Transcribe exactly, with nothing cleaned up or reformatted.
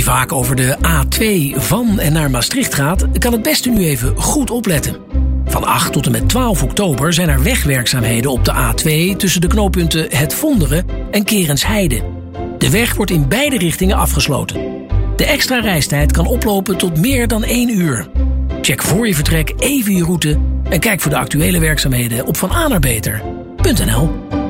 Wie vaak over de A twee van en naar Maastricht gaat, kan het beste nu even goed opletten. Van acht tot en met twaalf oktober zijn er wegwerkzaamheden op de A twee tussen de knooppunten Het Vonderen en Kerensheide. De weg wordt in beide richtingen afgesloten. De extra reistijd kan oplopen tot meer dan één uur. Check voor je vertrek even je route en kijk voor de actuele werkzaamheden op van a naar beter punt n l.